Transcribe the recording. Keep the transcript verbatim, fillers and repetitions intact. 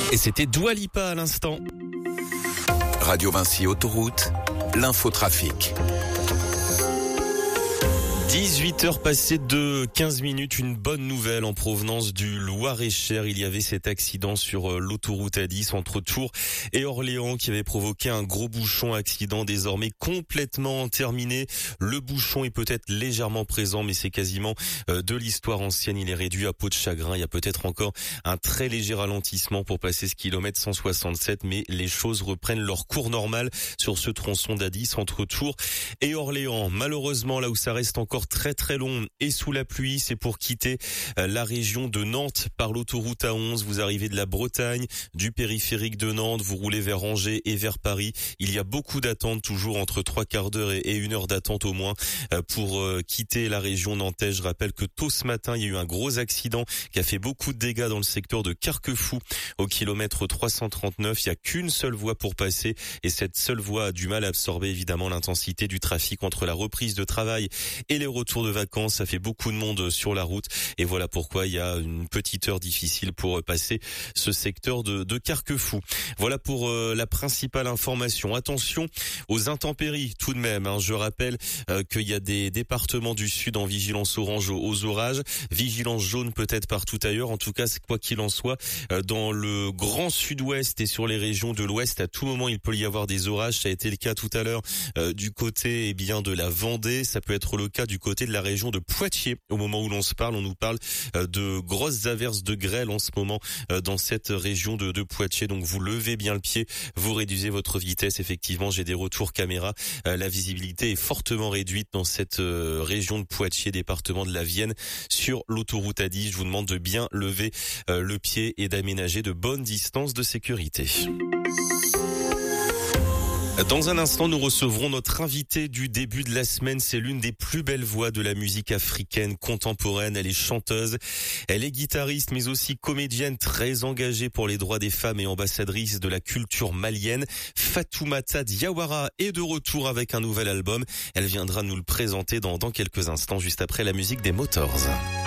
Et c'était Dua Lipa à l'instant. Radio Vinci Autoroute, l'infotrafic. dix-huit heures passées de quinze minutes, une bonne nouvelle en provenance du Loir-et-Cher. Il y avait cet accident sur l'autoroute A dix entre Tours et Orléans qui avait provoqué un gros bouchon, accident désormais complètement terminé. Le bouchon est peut-être légèrement présent, mais c'est quasiment de l'histoire ancienne. Il est réduit à peau de chagrin. Il y a peut-être encore un très léger ralentissement pour passer ce kilomètre cent soixante-sept, mais les choses reprennent leur cours normal sur ce tronçon d'A dix entre Tours et Orléans. Malheureusement, là où ça reste encore très très long et sous la pluie, c'est pour quitter la région de Nantes par l'autoroute A onze. Vous arrivez de la Bretagne, du périphérique de Nantes, vous roulez vers Angers et vers Paris. Il y a beaucoup d'attentes, toujours entre trois quarts d'heure et une heure d'attente au moins pour quitter la région nantaise. Je rappelle que tôt ce matin, il y a eu un gros accident qui a fait beaucoup de dégâts dans le secteur de Carquefou au kilomètre trois cent trente-neuf. Il n'y a qu'une seule voie pour passer et cette seule voie a du mal à absorber évidemment l'intensité du trafic entre la reprise de travail et les retours de vacances. Ça fait beaucoup de monde sur la route et voilà pourquoi il y a une petite heure difficile pour passer ce secteur de, de Carquefou. Voilà pour euh, la principale information. Attention aux intempéries tout de même, hein. Je rappelle euh, qu'il y a des départements du sud en vigilance orange aux, aux orages, vigilance jaune peut-être partout ailleurs. En tout cas, quoi qu'il en soit, euh, dans le grand sud-ouest et sur les régions de l'ouest, à tout moment il peut y avoir des orages. Ça a été le cas tout à l'heure euh, du côté eh bien de la Vendée. Ça peut être le cas du côté de la région de Poitiers. Au moment où l'on se parle, on nous parle de grosses averses de grêle en ce moment dans cette région de, de Poitiers. Donc vous levez bien le pied, vous réduisez votre vitesse. Effectivement, j'ai des retours caméra. La visibilité est fortement réduite dans cette région de Poitiers, département de la Vienne, sur l'autoroute A dix. Je vous demande de bien lever le pied et d'aménager de bonnes distances de sécurité. Dans un instant, nous recevrons notre invitée du début de la semaine. C'est l'une des plus belles voix de la musique africaine contemporaine. Elle est chanteuse, elle est guitariste, mais aussi comédienne très engagée pour les droits des femmes et ambassadrice de la culture malienne. Fatoumata Diawara est de retour avec un nouvel album. Elle viendra nous le présenter dans, dans quelques instants, juste après la musique des Motors.